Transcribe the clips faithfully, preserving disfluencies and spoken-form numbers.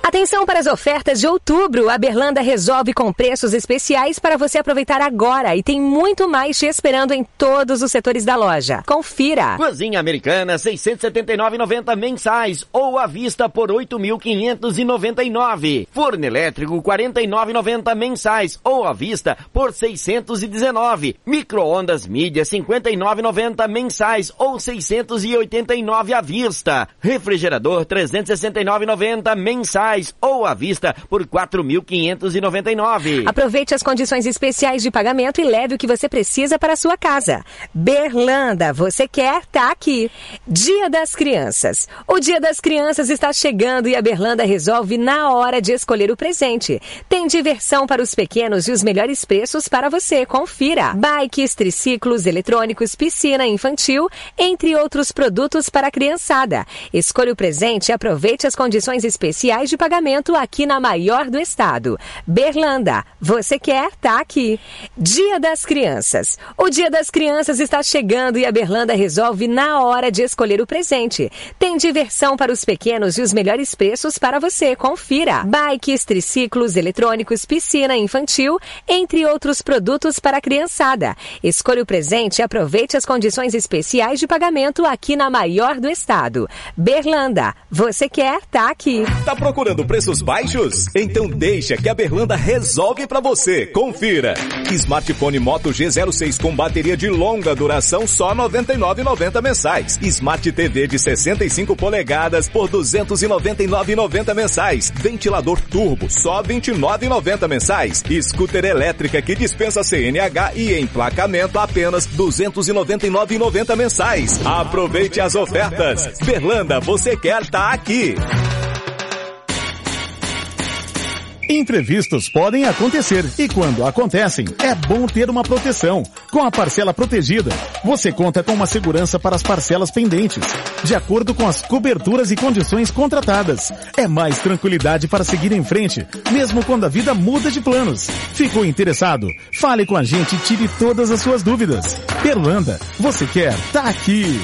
Atenção para as ofertas de outubro. A Berlanda resolve com preços especiais para você aproveitar agora e tem muito mais te esperando em todos os setores da loja. Confira. Cozinha americana seiscentos e setenta e nove reais e noventa centavos mensais ou à vista por oito mil quinhentos e noventa e nove reais. Forno elétrico quarenta e nove reais e noventa centavos mensais ou à vista por seiscentos e dezenove reais. Micro-ondas mídia cinquenta e nove reais e noventa centavos mensais ou seiscentos e oitenta e nove reais à vista. Refrigerador trezentos e sessenta e nove reais e noventa centavos mensais ou à vista por quatro mil quinhentos e noventa e nove reais. Aproveite as condições especiais de pagamento e leve o que você precisa para a sua casa. Berlanda, você quer, tá aqui. Dia das Crianças. O Dia das Crianças está chegando e a Berlanda resolve na hora de escolher o presente. Tem diversão para os pequenos e os melhores preços para você. Confira. Bikes, triciclos, eletrônicos, piscina infantil, entre outros produtos para a criançada. Escolha o presente e aproveite as condições especiais de pagamento aqui na maior do estado. Berlanda, você quer, tá aqui. Dia das Crianças. O Dia das Crianças está chegando e a Berlanda resolve na hora de escolher o presente. Tem diversão para os pequenos e os melhores preços para você. Confira. Bikes, triciclos, eletrônicos, piscina infantil, entre outros produtos para a criançada. Escolha o presente e aproveite as condições especiais de pagamento aqui na maior do estado. Berlanda, você quer, tá aqui. Tá procurando preços baixos? Então deixa que a Berlanda resolve pra você. Confira. Smartphone Moto G zero seis com bateria de longa duração só noventa e nove reais e noventa centavos mensais. Smart T V de sessenta e cinco polegadas por duzentos e noventa e nove reais e noventa centavos mensais. Ventilador turbo só vinte e nove reais e noventa centavos mensais. Scooter elétrica que dispensa C N H e emplacamento apenas duzentos e noventa e nove reais e noventa centavos mensais. Aproveite as ofertas. Berlanda, você quer, tá aqui. Imprevistos podem acontecer e quando acontecem, é bom ter uma proteção. Com a parcela protegida, você conta com uma segurança para as parcelas pendentes, de acordo com as coberturas e condições contratadas. É mais tranquilidade para seguir em frente, mesmo quando a vida muda de planos. Ficou interessado? Fale com a gente e tire todas as suas dúvidas. Berlanda, você quer? Tá aqui.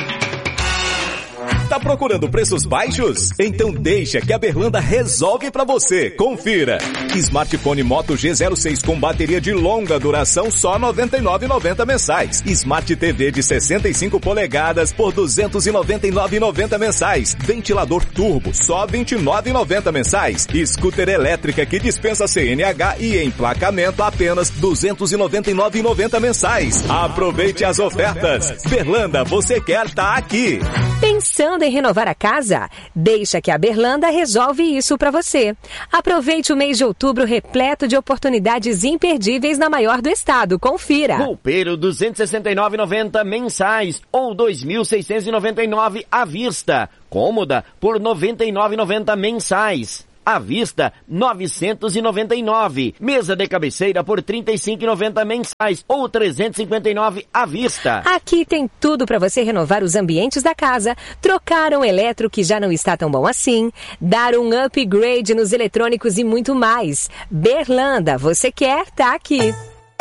Tá procurando preços baixos? Então deixa que a Berlanda resolve pra você. Confira. Smartphone Moto G zero seis com bateria de longa duração só noventa e nove reais e noventa centavos mensais. Smart T V de sessenta e cinco polegadas por duzentos e noventa e nove reais e noventa centavos mensais. Ventilador turbo só vinte e nove reais e noventa centavos mensais. Scooter elétrica que dispensa C N H e emplacamento apenas duzentos e noventa e nove reais e noventa centavos mensais. Aproveite as ofertas. Berlanda, você quer, tá aqui. Pensando em renovar a casa? Deixa que a Berlanda resolve isso para você. Aproveite o mês de outubro repleto de oportunidades imperdíveis na maior do estado. Confira. Roupeiro duzentos e sessenta e nove reais e noventa centavos mensais ou dois mil seiscentos e noventa e nove reais à vista. Cômoda por noventa e nove reais e noventa centavos mensais. À vista, novecentos e noventa e nove. Mesa de cabeceira por trinta e cinco reais e noventa centavos mensais ou trezentos e cinquenta e nove reais à vista. Aqui tem tudo para você renovar os ambientes da casa, trocar um eletro que já não está tão bom assim, dar um upgrade nos eletrônicos e muito mais. Berlanda, você quer? Tá aqui.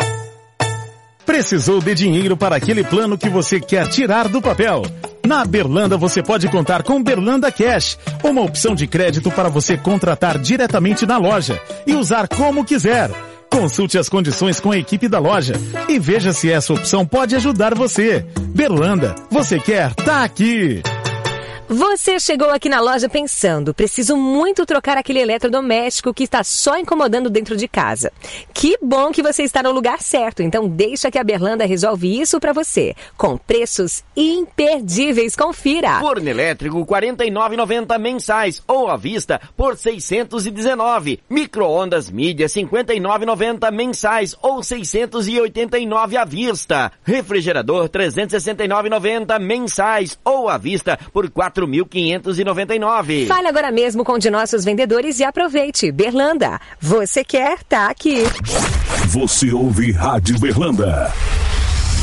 Precisou de dinheiro para aquele plano que você quer tirar do papel? Na Berlanda você pode contar com Berlanda Cash, uma opção de crédito para você contratar diretamente na loja e usar como quiser. Consulte as condições com a equipe da loja e veja se essa opção pode ajudar você. Berlanda, você quer? Tá aqui! Você chegou aqui na loja pensando, preciso muito trocar aquele eletrodoméstico que está só incomodando dentro de casa. Que bom que você está no lugar certo, então deixa que a Berlanda resolve isso para você, com preços imperdíveis. Confira. Forno elétrico quarenta e nove reais e noventa centavos mensais ou à vista por seiscentos e dezenove reais. Micro-ondas mídia cinquenta e nove reais e noventa centavos mensais ou seiscentos e oitenta e nove reais à vista. Refrigerador trezentos e sessenta e nove reais e noventa centavos mensais ou à vista por quatro mil quinhentos e noventa e nove reais. Fale agora mesmo com um de nossos vendedores e aproveite. Berlanda, você quer? Tá aqui. Você ouve Rádio Berlanda.